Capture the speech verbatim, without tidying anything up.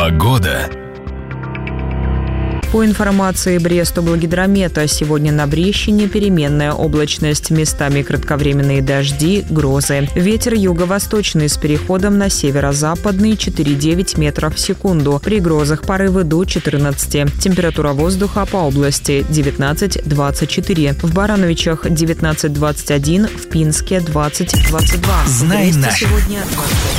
Погода. По информации Брестоблгидромета, сегодня на Брещине переменная облачность, местами кратковременные дожди, грозы. Ветер юго-восточный с переходом на северо-западный четыре-девять метров в секунду. При грозах порывы до четырнадцати. Температура воздуха по области девятнадцать-двадцать четыре. В Барановичах девятнадцать-двадцать один, в Пинске двадцать-двадцать два. Знай наше.